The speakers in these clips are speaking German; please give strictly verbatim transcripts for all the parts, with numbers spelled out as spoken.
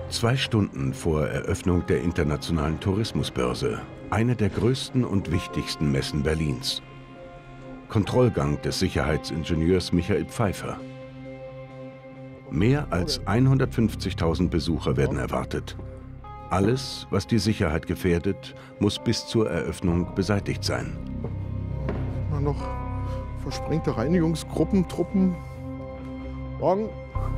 Zwei Stunden vor Eröffnung der Internationalen Tourismusbörse, eine der größten und wichtigsten Messen Berlins. Kontrollgang des Sicherheitsingenieurs Michael Pfeiffer. Mehr als hundertfünfzigtausend Besucher werden erwartet. Alles, was die Sicherheit gefährdet, muss bis zur Eröffnung beseitigt sein. Mal noch versprengte Reinigungsgruppen, Truppen. Morgen.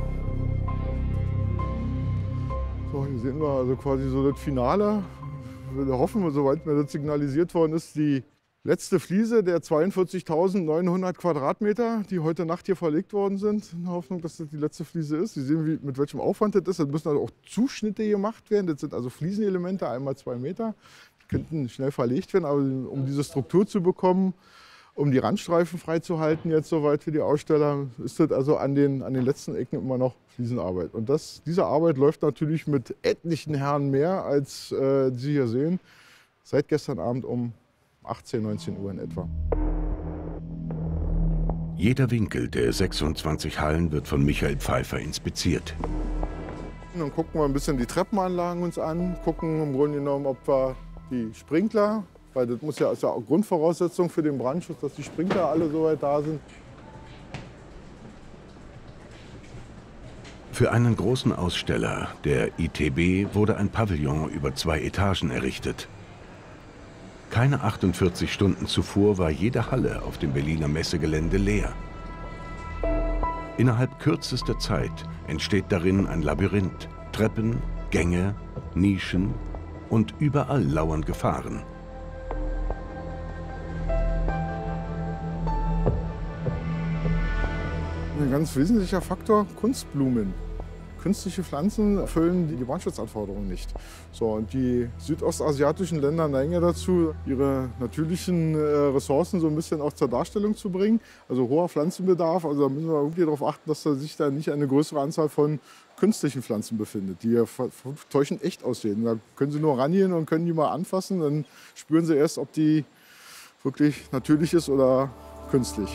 So, hier sehen wir also quasi so das Finale. Wir hoffen, soweit mir das signalisiert worden ist, die letzte Fliese der zweiundvierzigtausendneunhundert Quadratmeter, die heute Nacht hier verlegt worden sind, in der Hoffnung, dass das die letzte Fliese ist. Sie sehen, wie, mit welchem Aufwand das ist. Da müssen also auch Zuschnitte gemacht werden. Das sind also Fliesenelemente, einmal zwei Meter. Die könnten schnell verlegt werden, aber um diese Struktur zu bekommen, um die Randstreifen freizuhalten, jetzt soweit für die Aussteller, ist das also an den, an den letzten Ecken immer noch Fliesenarbeit. Und das, diese Arbeit läuft natürlich mit etlichen Herren mehr, als äh, Sie hier sehen, seit gestern Abend um achtzehn, neunzehn Uhr in etwa. Jeder Winkel der sechsundzwanzig Hallen wird von Michael Pfeiffer inspiziert. Dann gucken wir ein bisschen die Treppenanlagen uns an, gucken im Grunde genommen, ob wir die Sprinkler, weil das muss ja, ist ja auch Grundvoraussetzung für den Brandschutz, dass die Sprinkler alle soweit da sind. Für einen großen Aussteller, der I T B, wurde ein Pavillon über zwei Etagen errichtet. Keine achtundvierzig Stunden zuvor war jede Halle auf dem Berliner Messegelände leer. Innerhalb kürzester Zeit entsteht darin ein Labyrinth. Treppen, Gänge, Nischen und überall lauern Gefahren. Ein ganz wesentlicher Faktor: Kunstblumen. Künstliche Pflanzen erfüllen die Brandschutzanforderungen nicht. So, und die südostasiatischen Länder neigen ja dazu, ihre natürlichen äh, Ressourcen so ein bisschen auch zur Darstellung zu bringen. Also hoher Pflanzenbedarf. Also da müssen wir irgendwie darauf achten, dass da sich da nicht eine größere Anzahl von künstlichen Pflanzen befindet, die ja täuschend echt aussehen. Da können Sie nur rangehen und können die mal anfassen. Dann spüren Sie erst, ob die wirklich natürlich ist oder künstlich.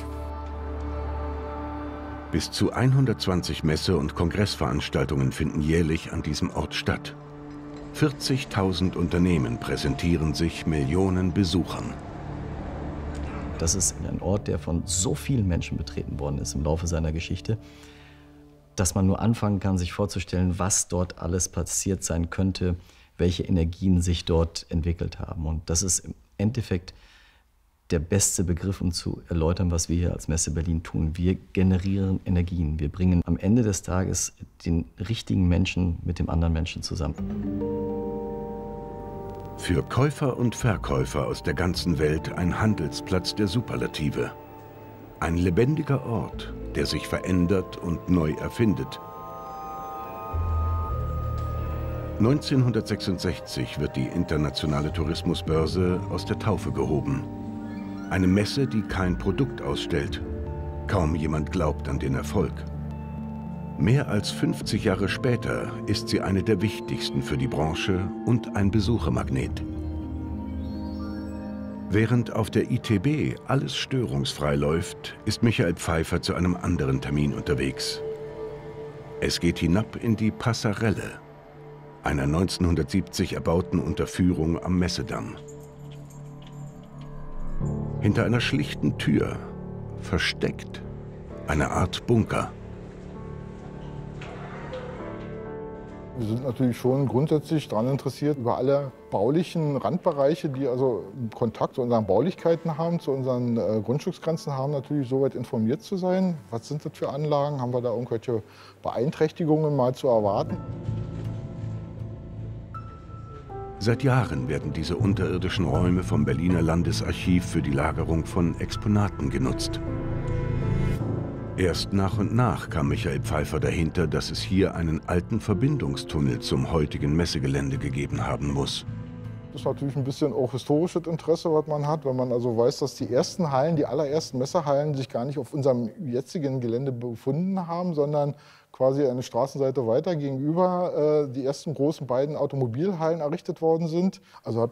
Bis zu hundertzwanzig Messe- und Kongressveranstaltungen finden jährlich an diesem Ort statt. vierzigtausend Unternehmen präsentieren sich Millionen Besuchern. Das ist ein Ort, der von so vielen Menschen betreten worden ist im Laufe seiner Geschichte, dass man nur anfangen kann, sich vorzustellen, was dort alles passiert sein könnte, welche Energien sich dort entwickelt haben. Und das ist im Endeffekt der beste Begriff, um zu erläutern, was wir hier als Messe Berlin tun. Wir generieren Energien. Wir bringen am Ende des Tages den richtigen Menschen mit dem anderen Menschen zusammen. Für Käufer und Verkäufer aus der ganzen Welt ein Handelsplatz der Superlative. Ein lebendiger Ort, der sich verändert und neu erfindet. neunzehnhundertsechsundsechzig wird die Internationale Tourismusbörse aus der Taufe gehoben. Eine Messe, die kein Produkt ausstellt. Kaum jemand glaubt an den Erfolg. Mehr als fünfzig Jahre später ist sie eine der wichtigsten für die Branche und ein Besuchermagnet. Während auf der I T B alles störungsfrei läuft, ist Michael Pfeiffer zu einem anderen Termin unterwegs. Es geht hinab in die Passarelle, einer neunzehnhundertsiebzig erbauten Unterführung am Messedamm. Hinter einer schlichten Tür, versteckt, eine Art Bunker. Wir sind natürlich schon grundsätzlich daran interessiert, über alle baulichen Randbereiche, die also Kontakt zu unseren Baulichkeiten haben, zu unseren äh, Grundstücksgrenzen haben, natürlich soweit informiert zu sein. Was sind das für Anlagen? Haben wir da irgendwelche Beeinträchtigungen mal zu erwarten? Seit Jahren werden diese unterirdischen Räume vom Berliner Landesarchiv für die Lagerung von Exponaten genutzt. Erst nach und nach kam Michael Pfeiffer dahinter, dass es hier einen alten Verbindungstunnel zum heutigen Messegelände gegeben haben muss. Das ist natürlich ein bisschen auch historisches Interesse, was man hat, wenn man also weiß, dass die ersten Hallen, die allerersten Messehallen sich gar nicht auf unserem jetzigen Gelände befunden haben, sondern quasi eine Straßenseite weiter gegenüber äh, die ersten großen beiden Automobilhallen errichtet worden sind. Also hat